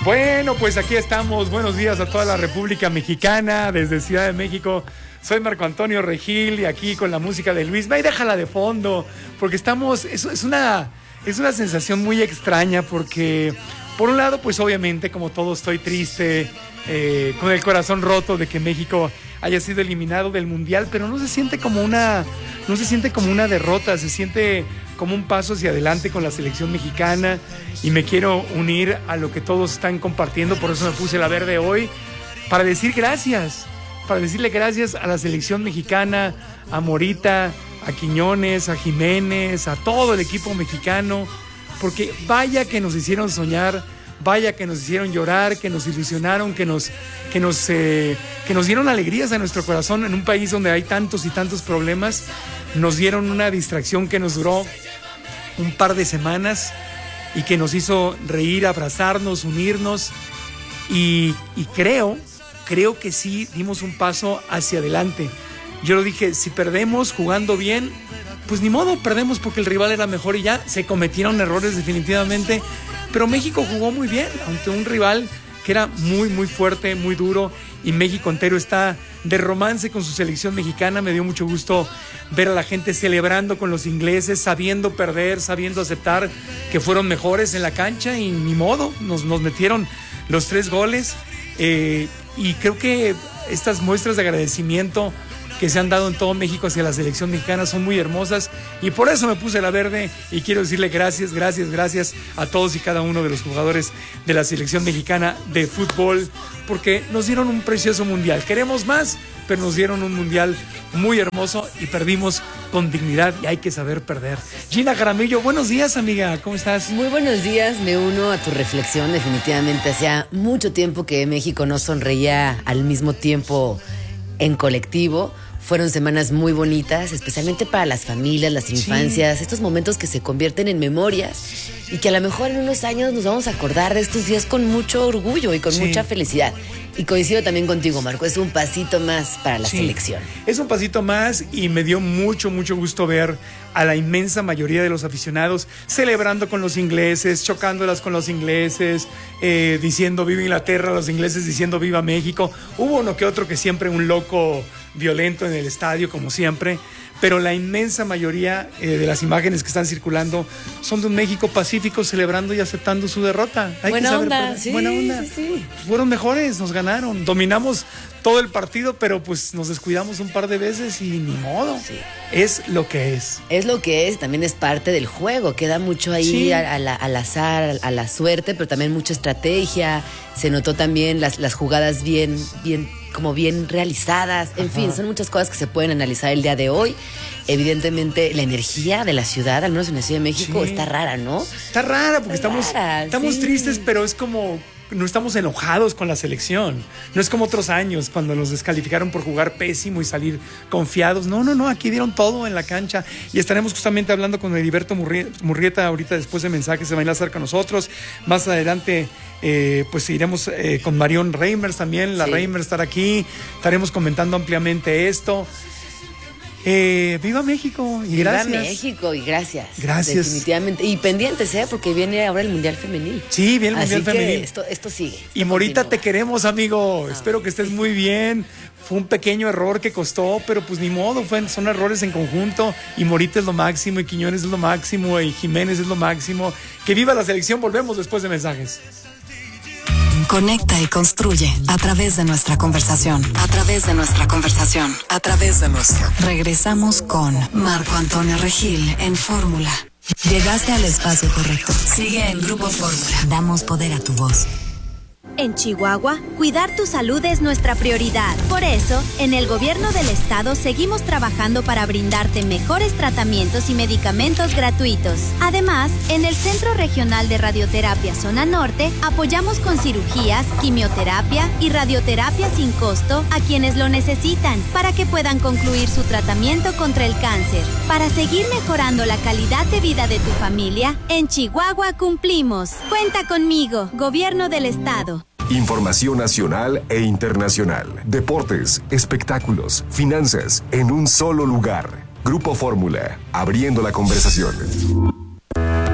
Bueno, pues aquí estamos. Buenos días a toda la República Mexicana, desde Ciudad de México. Soy Marco Antonio Regil y aquí con la música de Luis. Ve y déjala de fondo, porque estamos... Es una sensación muy extraña, porque por un lado, pues obviamente, como todo, estoy triste, con el corazón roto de que México haya sido eliminado del Mundial, pero no se siente como una derrota, se siente como un paso hacia adelante con la selección mexicana, y me quiero unir a lo que todos están compartiendo. Por eso me puse la verde hoy, para decir gracias, para decirle gracias a la selección mexicana, a Morita, a Quiñones, a Jiménez, a todo el equipo mexicano, porque vaya que nos hicieron soñar, vaya que nos hicieron llorar, que nos ilusionaron, que nos dieron alegrías a nuestro corazón en un país donde hay tantos y tantos problemas. Nos dieron una distracción que nos duró un par de semanas y que nos hizo reír, abrazarnos, unirnos, y creo que sí dimos un paso hacia adelante. Yo lo dije, si perdemos jugando bien, pues ni modo, perdemos porque el rival era mejor y ya. Se cometieron errores definitivamente, pero México jugó muy bien ante un rival que era muy, muy fuerte, muy duro, y México entero está de romance con su selección mexicana. Me dio mucho gusto ver a la gente celebrando con los ingleses, sabiendo perder, sabiendo aceptar que fueron mejores en la cancha, y ni modo, nos metieron los 3 goles. Y creo que estas muestras de agradecimiento que se han dado en todo México hacia la selección mexicana son muy hermosas, y por eso me puse la verde, y quiero decirle gracias a todos y cada uno de los jugadores de la selección mexicana de fútbol, porque nos dieron un precioso mundial. Queremos más, pero nos dieron un mundial muy hermoso y perdimos con dignidad, y hay que saber perder. Gina Jaramillo, buenos días, amiga, ¿cómo estás? Muy buenos días, me uno a tu reflexión. Definitivamente hacía mucho tiempo que México no sonreía al mismo tiempo en colectivo. Fueron semanas muy bonitas, especialmente para las familias, las infancias, estos momentos que se convierten en memorias y que a lo mejor en unos años nos vamos a acordar de estos días con mucho orgullo y con mucha felicidad. Y coincido también contigo, Marco, es un pasito más para la selección. Es un pasito más, y me dio mucho gusto ver a la inmensa mayoría de los aficionados celebrando con los ingleses, chocándolas con los ingleses, diciendo viva Inglaterra, los ingleses diciendo viva México. Hubo uno que otro que siempre un loco violento en el estadio, como siempre, pero la inmensa mayoría de las imágenes que están circulando son de un México pacífico, celebrando y aceptando su derrota. Buena onda. Sí. Fueron mejores, nos ganaron, dominamos todo el partido, pero pues nos descuidamos un par de veces y ni modo. Sí. Es lo que es. Es lo que es, también es parte del juego. Queda mucho ahí al azar, a la suerte, pero también mucha estrategia. Se notó también las jugadas bien realizadas. En fin, son muchas cosas que se pueden analizar el día de hoy. Evidentemente, la energía de la ciudad, al menos en la Ciudad de México, está rara, ¿no? Está rara, porque estamos tristes, pero es como... No estamos enojados con la selección. No es como otros años cuando nos descalificaron por jugar pésimo y salir confiados. No, aquí dieron todo en la cancha, y estaremos justamente hablando con Heriberto Murrieta ahorita, después de mensajes se va a enlazar con nosotros. Más adelante pues iremos con Marion Reimers también, la Reimers estará aquí, estaremos comentando ampliamente esto. Viva México y gracias. Viva México y gracias. Gracias. Definitivamente. Y pendientes, porque viene ahora el Mundial Femenil. Sí, viene el Mundial Femenil. Esto sigue. Y Morita, te queremos, amigo. Espero que estés muy bien. Fue un pequeño error que costó, pero pues ni modo, son errores en conjunto. Y Morita es lo máximo, y Quiñones es lo máximo, y Jiménez es lo máximo. Que viva la selección. Volvemos después de mensajes. Conecta y construye a través de nuestra conversación. Regresamos con Marco Antonio Regil en Fórmula. Llegaste al espacio correcto. Sigue en Grupo Fórmula. Damos poder a tu voz. En Chihuahua, cuidar tu salud es nuestra prioridad. Por eso, en el gobierno del estado seguimos trabajando para brindarte mejores tratamientos y medicamentos gratuitos. Además, en el Centro Regional de Radioterapia Zona Norte, apoyamos con cirugías, quimioterapia y radioterapia sin costo a quienes lo necesitan, para que puedan concluir su tratamiento contra el cáncer. Para seguir mejorando la calidad de vida de tu familia, en Chihuahua cumplimos. Cuenta conmigo, Gobierno del Estado. Información nacional e internacional, deportes, espectáculos, finanzas, en un solo lugar. Grupo Fórmula, abriendo la conversación. La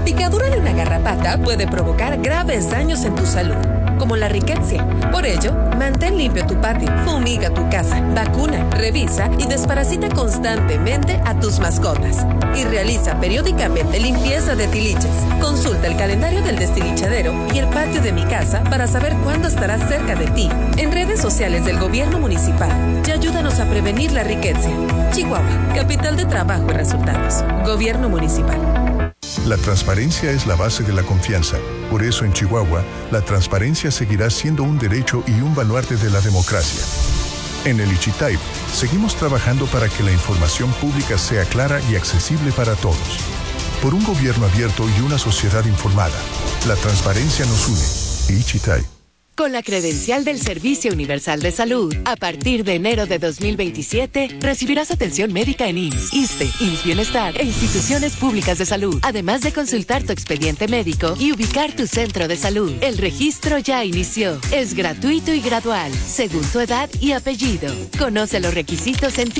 La picadura de una garrapata puede provocar graves daños en tu salud, como la riqueza. Por ello, mantén limpio tu patio, fumiga tu casa, vacuna, revisa y desparasita constantemente a tus mascotas. Y realiza periódicamente limpieza de tiliches. Consulta el calendario del destilichadero y el patio de mi casa para saber cuándo estará cerca de ti. En redes sociales del gobierno municipal y ayúdanos a prevenir la riqueza. Chihuahua, capital de trabajo y resultados. Gobierno municipal. La transparencia es la base de la confianza. Por eso en Chihuahua, la transparencia seguirá siendo un derecho y un baluarte de la democracia. En el Ichitay, seguimos trabajando para que la información pública sea clara y accesible para todos. Por un gobierno abierto y una sociedad informada, la transparencia nos une. Ichitay. Con la credencial del Servicio Universal de Salud, a partir de enero de 2027, recibirás atención médica en IMSS, ISSSTE, IMSS Bienestar e instituciones públicas de salud, además de consultar tu expediente médico y ubicar tu centro de salud. El registro ya inició. Es gratuito y gradual, según tu edad y apellido. Conoce los requisitos en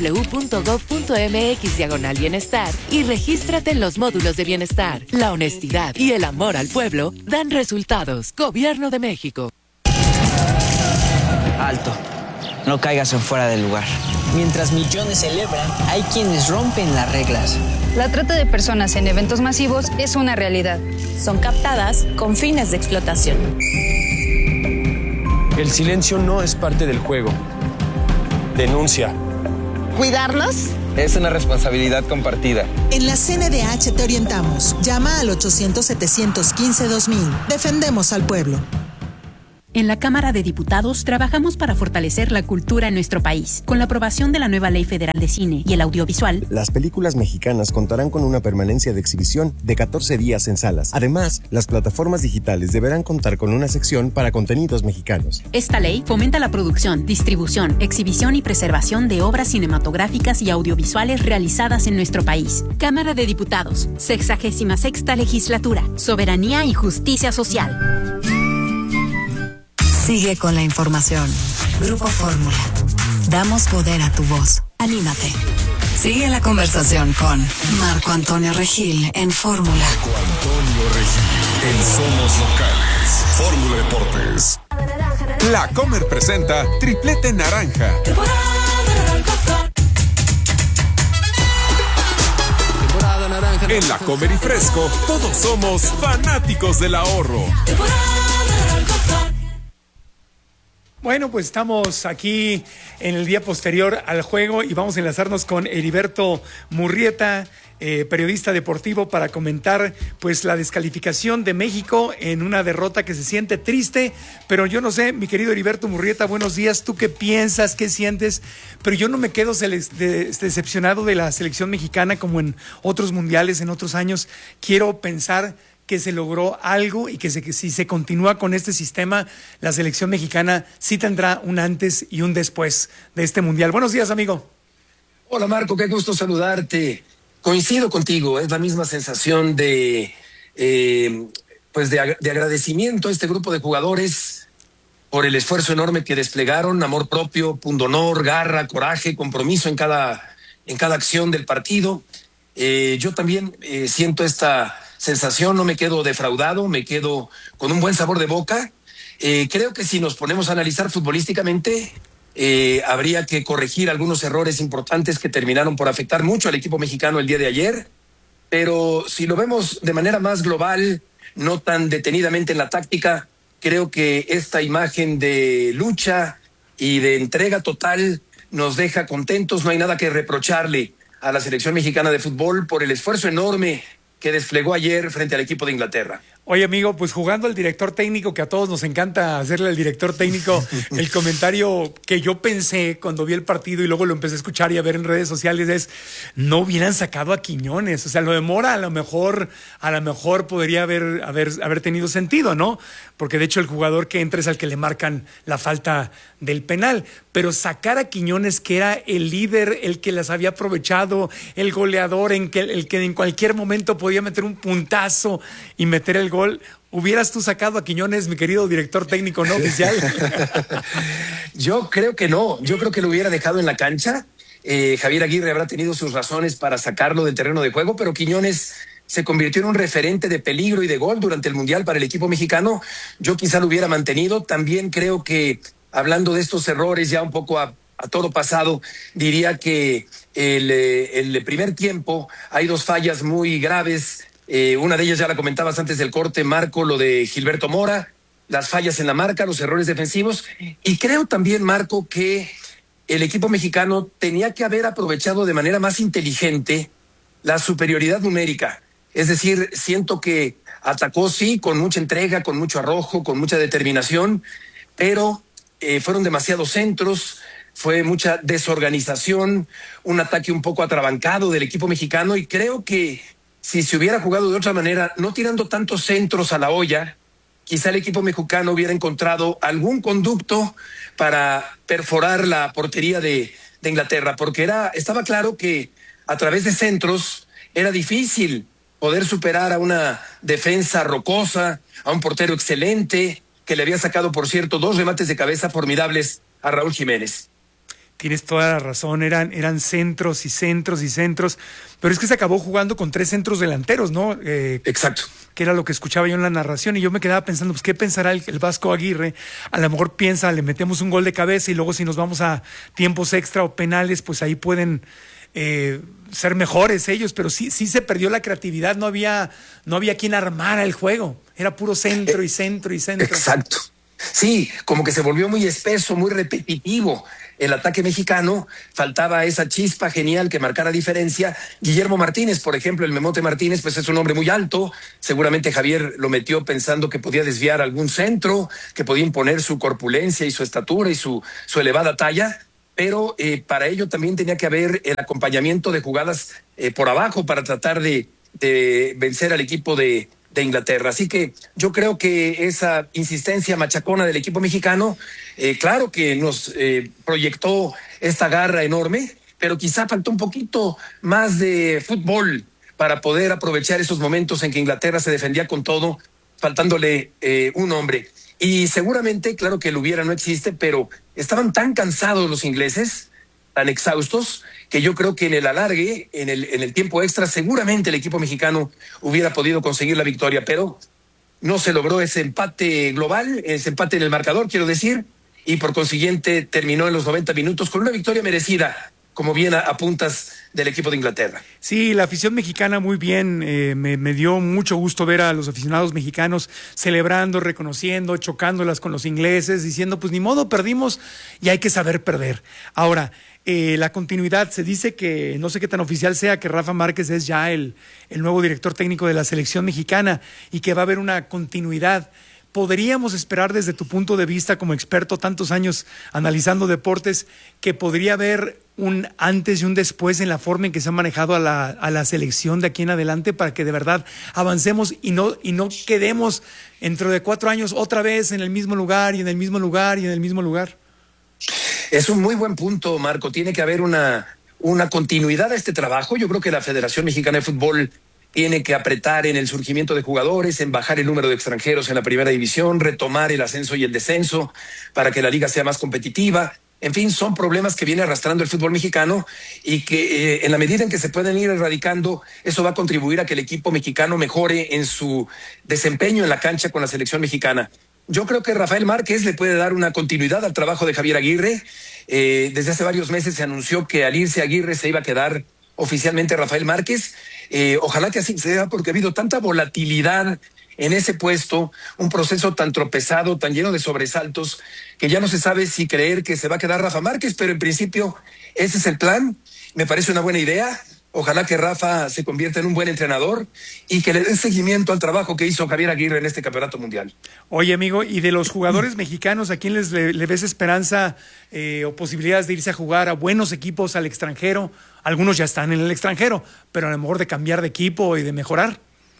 www.gov.mx/bienestar y regístrate en los módulos de bienestar. La honestidad y el amor al pueblo dan resultados. Gobierno de México. Alto, no caigas en fuera del lugar. Mientras millones celebran, hay quienes rompen las reglas. La trata de personas en eventos masivos es una realidad. Son captadas con fines de explotación. El silencio no es parte del juego. Denuncia. ¿Cuidarnos? Es una responsabilidad compartida. En la CNDH te orientamos. Llama al 800-715-2000. Defendemos al pueblo. En la Cámara de Diputados trabajamos para fortalecer la cultura en nuestro país. Con la aprobación de la nueva Ley Federal de Cine y el Audiovisual, las películas mexicanas contarán con una permanencia de exhibición de 14 días en salas. Además, las plataformas digitales deberán contar con una sección para contenidos mexicanos. Esta ley fomenta la producción, distribución, exhibición y preservación de obras cinematográficas y audiovisuales realizadas en nuestro país. Cámara de Diputados, 66ª Legislatura, Soberanía y Justicia Social. Sigue con la información. Grupo Fórmula. Damos poder a tu voz. Anímate. Sigue la conversación con Marco Antonio Regil en Fórmula. Marco Antonio Regil en Somos Locales. Fórmula Deportes. La Comer presenta Triplete Naranja. En La Comer y Fresco, todos somos fanáticos del ahorro. Bueno, pues estamos aquí en el día posterior al juego y vamos a enlazarnos con Heriberto Murrieta, periodista deportivo, para comentar pues la descalificación de México en una derrota que se siente triste, pero yo no sé, mi querido Heriberto Murrieta, buenos días, ¿tú qué piensas, qué sientes? Pero yo no me quedo decepcionado de la selección mexicana como en otros mundiales, en otros años. Quiero pensar que se logró algo y que si se continúa con este sistema, la selección mexicana sí tendrá un antes y un después de este mundial. Buenos días, amigo. Hola, Marco, qué gusto saludarte. Coincido contigo, es la misma sensación de agradecimiento a este grupo de jugadores por el esfuerzo enorme que desplegaron, amor propio, pundonor, garra, coraje, compromiso en cada acción del partido. Yo también siento esta sensación, no me quedo defraudado, me quedo con un buen sabor de boca. Creo que si nos ponemos a analizar futbolísticamente, habría que corregir algunos errores importantes que terminaron por afectar mucho al equipo mexicano el día de ayer, pero si lo vemos de manera más global, no tan detenidamente en la táctica, creo que esta imagen de lucha y de entrega total nos deja contentos. No hay nada que reprocharle a la selección mexicana de fútbol por el esfuerzo enorme que desplegó ayer frente al equipo de Inglaterra. Oye, amigo, pues jugando al director técnico, que a todos nos encanta hacerle al director técnico, el comentario que yo pensé cuando vi el partido y luego lo empecé a escuchar y a ver en redes sociales es: no hubieran sacado a Quiñones. O sea, lo de Mora a lo mejor podría haber tenido sentido, ¿no? Porque de hecho el jugador que entra es al que le marcan la falta del penal. Pero sacar a Quiñones, que era el líder, el que las había aprovechado, el goleador, el que en cualquier momento podía meter un puntazo y meter el gol, ¿hubieras tú sacado a Quiñones, mi querido director técnico no oficial? Yo creo que no, yo creo que lo hubiera dejado en la cancha. Javier Aguirre habrá tenido sus razones para sacarlo del terreno de juego, pero Quiñones se convirtió en un referente de peligro y de gol durante el Mundial para el equipo mexicano. Yo quizá lo hubiera mantenido. También creo que, hablando de estos errores ya un poco a todo pasado, diría que el primer tiempo hay dos fallas muy graves. Una de ellas ya la comentabas antes del corte, Marco, lo de Gilberto Mora, las fallas en la marca, los errores defensivos. Y creo también, Marco, que el equipo mexicano tenía que haber aprovechado de manera más inteligente la superioridad numérica. Es decir, siento que atacó, sí, con mucha entrega, con mucho arrojo, con mucha determinación, pero fueron demasiados centros, fue mucha desorganización, un ataque un poco atrabancado del equipo mexicano, y creo que si se hubiera jugado de otra manera, no tirando tantos centros a la olla, quizá el equipo mexicano hubiera encontrado algún conducto para perforar la portería de Inglaterra, porque estaba claro que a través de centros era difícil poder superar a una defensa rocosa, a un portero excelente, que le había sacado, por cierto, 2 remates de cabeza formidables a Raúl Jiménez. Tienes toda la razón, eran centros y centros y centros, pero es que se acabó jugando con 3 centros delanteros, ¿no? Exacto. Que era lo que escuchaba yo en la narración, y yo me quedaba pensando, pues, ¿qué pensará el Vasco Aguirre? A lo mejor piensa, le metemos un gol de cabeza y luego si nos vamos a tiempos extra o penales, pues ahí pueden ser mejores ellos, pero sí se perdió la creatividad, no había quien armara el juego, era puro centro y centro y centro. Exacto. Sí, como que se volvió muy espeso, muy repetitivo el ataque mexicano, faltaba esa chispa genial que marcara diferencia. Guillermo Martínez, por ejemplo, el Memote Martínez, pues es un hombre muy alto, seguramente Javier lo metió pensando que podía desviar algún centro, que podía imponer su corpulencia y su estatura y su elevada talla, pero para ello también tenía que haber el acompañamiento de jugadas por abajo para tratar de vencer al equipo de Inglaterra. Así que yo creo que esa insistencia machacona del equipo mexicano, claro que nos proyectó esta garra enorme, pero quizá faltó un poquito más de fútbol para poder aprovechar esos momentos en que Inglaterra se defendía con todo, faltándole un hombre. Y seguramente, claro que el hubiera no existe, pero estaban tan cansados los ingleses, tan exhaustos, que yo creo que en el alargue, en el tiempo extra, seguramente el equipo mexicano hubiera podido conseguir la victoria, pero no se logró ese empate global, ese empate en el marcador, quiero decir, y por consiguiente terminó en los 90 minutos con una victoria merecida, como bien apuntas, del equipo de Inglaterra. Sí, la afición mexicana muy bien, me dio mucho gusto ver a los aficionados mexicanos celebrando, reconociendo, chocándolas con los ingleses, diciendo, pues ni modo, perdimos y hay que saber perder. Ahora, la continuidad, se dice que, no sé qué tan oficial sea, que Rafa Márquez es ya el nuevo director técnico de la selección mexicana y que va a haber una continuidad. ¿Podríamos esperar desde tu punto de vista como experto, tantos años analizando deportes, que podría haber un antes y un después en la forma en que se ha manejado a la selección de aquí en adelante para que de verdad avancemos y no quedemos dentro de 4 años otra vez en el mismo lugar y en el mismo lugar y en el mismo lugar? Es un muy buen punto, Marco. Tiene que haber una continuidad a este trabajo. Yo creo que la Federación Mexicana de Fútbol tiene que apretar en el surgimiento de jugadores, en bajar el número de extranjeros en la primera división, retomar el ascenso y el descenso para que la liga sea más competitiva. En fin, son problemas que viene arrastrando el fútbol mexicano y que en la medida en que se pueden ir erradicando, eso va a contribuir a que el equipo mexicano mejore en su desempeño en la cancha con la selección mexicana. Yo creo que Rafael Márquez le puede dar una continuidad al trabajo de Javier Aguirre. Desde hace varios meses se anunció que al irse Aguirre se iba a quedar oficialmente Rafael Márquez. Ojalá que así sea, porque ha habido tanta volatilidad en ese puesto, un proceso tan tropezado, tan lleno de sobresaltos, que ya no se sabe si creer que se va a quedar Rafa Márquez, pero en principio ese es el plan. Me parece una buena idea. Ojalá que Rafa se convierta en un buen entrenador y que le dé seguimiento al trabajo que hizo Javier Aguirre en este campeonato mundial. Oye, amigo, y de los jugadores mexicanos, ¿a quién le ves esperanza o posibilidades de irse a jugar a buenos equipos al extranjero? Algunos ya están en el extranjero, pero a lo mejor de cambiar de equipo y de mejorar.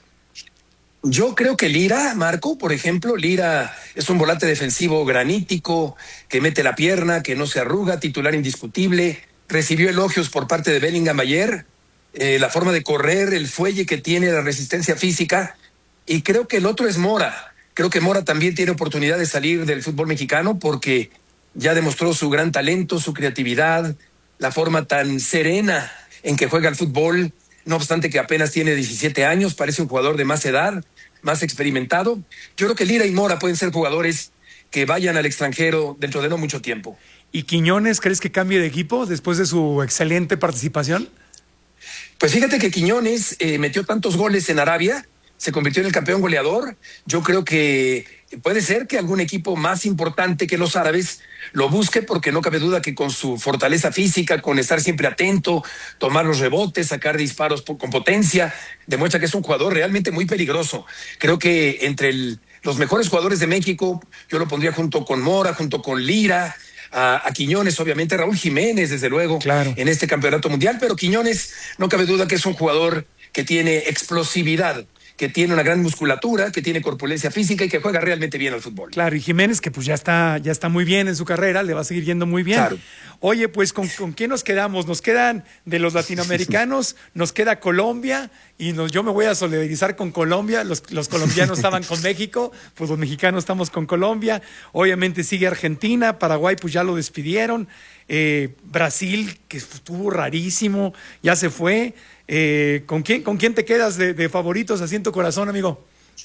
Yo creo que Lira, Marco, por ejemplo, Lira es un volante defensivo granítico, que mete la pierna, que no se arruga, titular indiscutible, recibió elogios por parte de Bellingham ayer, la forma de correr, el fuelle que tiene, la resistencia física, y creo que el otro es Mora. Creo que Mora también tiene oportunidad de salir del fútbol mexicano porque ya demostró su gran talento, su creatividad, la forma tan serena en que juega el fútbol, no obstante que apenas tiene 17 años, parece un jugador de más edad, más experimentado. Yo creo que Lira y Mora pueden ser jugadores que vayan al extranjero dentro de no mucho tiempo. ¿Y Quiñones crees que cambie de equipo después de su excelente participación? Pues fíjate que Quiñones metió tantos goles en Arabia, se convirtió en el campeón goleador. Yo creo que puede ser que algún equipo más importante que los árabes lo busque, porque no cabe duda que con su fortaleza física, con estar siempre atento, tomar los rebotes, sacar disparos con potencia, demuestra que es un jugador realmente muy peligroso. Creo que entre los mejores jugadores de México, yo lo pondría junto con Mora, junto con Lira, a Quiñones, obviamente, Raúl Jiménez, desde luego, claro, en este campeonato mundial, pero Quiñones, no cabe duda que es un jugador que tiene explosividad, que tiene una gran musculatura, que tiene corpulencia física y que juega realmente bien al fútbol. Claro, y Jiménez, que pues ya está muy bien en su carrera, le va a seguir yendo muy bien. Claro. Oye, pues ¿con quién nos quedamos? Nos quedan de los latinoamericanos, nos queda Colombia, y yo me voy a solidarizar con Colombia. Los colombianos estaban con México, pues los mexicanos estamos con Colombia. Obviamente sigue Argentina, Paraguay pues ya lo despidieron, Brasil, que estuvo rarísimo, ya se fue. ¿Con quién te quedas de favoritos así en tu corazón, amigo?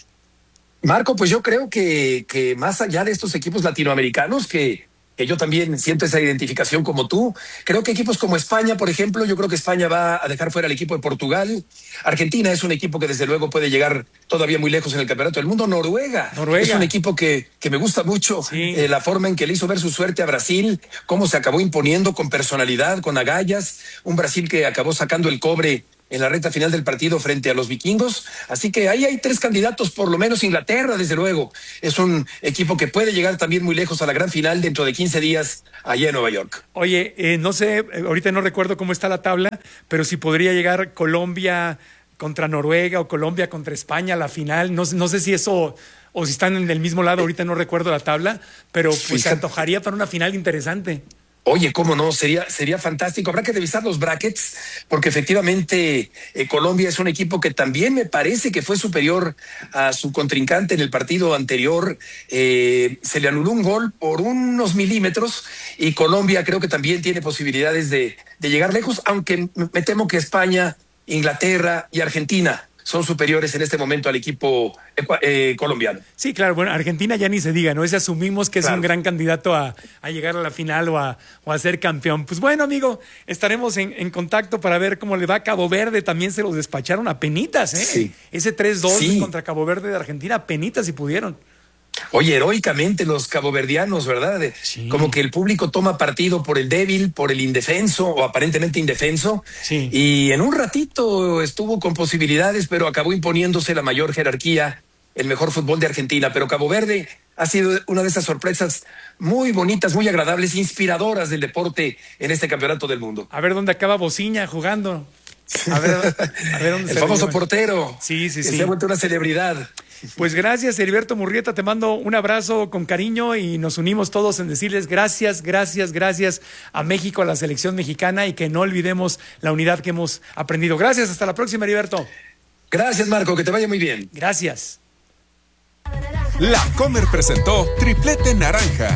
Marco, pues yo creo que más allá de estos equipos latinoamericanos, que yo también siento esa identificación como tú, creo que equipos como España, por ejemplo, yo creo que España va a dejar fuera al equipo de Portugal. Argentina es un equipo que desde luego puede llegar todavía muy lejos en el campeonato del mundo. Noruega. Es un equipo que me gusta mucho, sí, la forma en que le hizo ver su suerte a Brasil, cómo se acabó imponiendo con personalidad, con agallas, un Brasil que acabó sacando el cobre en la recta final del partido frente a los vikingos. Así que ahí hay 3 candidatos, por lo menos. Inglaterra, desde luego, es un equipo que puede llegar también muy lejos a la gran final dentro de 15 días allá en Nueva York. Oye, no sé, ahorita no recuerdo cómo está la tabla, pero si podría llegar Colombia contra Noruega o Colombia contra España a la final. No sé si eso, o si están en el mismo lado, ahorita no recuerdo la tabla, pero pues se antojaría para una final interesante. Oye, cómo no, sería fantástico. Habrá que revisar los brackets, porque efectivamente Colombia es un equipo que también me parece que fue superior a su contrincante en el partido anterior. Se le anuló un gol por unos milímetros, y Colombia creo que también tiene posibilidades de llegar lejos, aunque me temo que España, Inglaterra y Argentina son superiores en este momento al equipo colombiano. Sí, claro, bueno, Argentina ya ni se diga, ¿no? Asumimos que es un gran candidato a llegar a la final o a ser campeón. Pues bueno, amigo, estaremos en contacto para ver cómo le va a Cabo Verde. También se los despacharon a penitas, ¿eh? Sí. Ese 3-2 contra Cabo Verde de Argentina, a penitas si pudieron. Oye, heroicamente los caboverdianos, ¿verdad? Sí. Como que el público toma partido por el débil, por el indefenso o aparentemente indefenso. Sí. Y en un ratito estuvo con posibilidades, pero acabó imponiéndose la mayor jerarquía, el mejor fútbol de Argentina. Pero Cabo Verde ha sido una de esas sorpresas muy bonitas, muy agradables, inspiradoras del deporte en este campeonato del mundo. A ver dónde acaba Bociña jugando. A ver dónde el famoso portero. Sí. Se ha vuelto una celebridad. Pues gracias, Heriberto Murrieta, te mando un abrazo con cariño y nos unimos todos en decirles gracias a México, a la selección mexicana, y que no olvidemos la unidad que hemos aprendido. Gracias, hasta la próxima, Heriberto. Gracias, Marco, que te vaya muy bien. Gracias. La Comer presentó Triplete Naranja.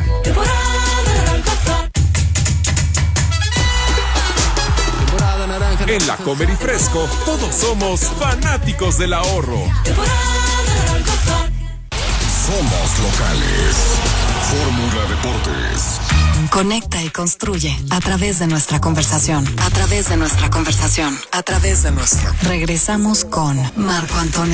En La Comer y Fresco, todos somos fanáticos del ahorro. Somos locales. Fórmula Deportes. Conecta y construye a través de nuestra conversación. Regresamos con Marco Antonio